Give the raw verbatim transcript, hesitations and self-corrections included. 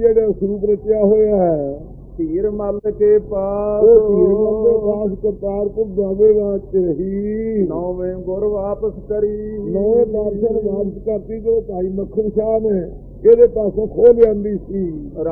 ਜਿਹੜਾ ਸਰੂਪ ਰਚਿਆ ਹੋਇਆ ਹੈ। ਧੀਰ ਮੱਲ ਕੇ ਪਾਸ ਉਹ ਧੀਰ ਮੱਲ ਦੇ ਪਾਸ ਕਰਤਾਰਪੁਰ ਦਾਵੇ ਵਾਚ ਰਹੀ। ਨੌਵੇਂ ਗੁਰ ਵਾਪਸ ਕਰੀ। ਨੌਵੇਂ ਪਾਤਸ਼ਾਹ ਵਾਪਸ ਕਰਤੀ ਜੋ ਭਾਈ ਮੱਖਣ ਸ਼ਾਹ ਨੇ ਇਹਦੇ ਪਾਸੋਂ ਖੋਹ ਲਿਆਂਦੀ ਸੀ।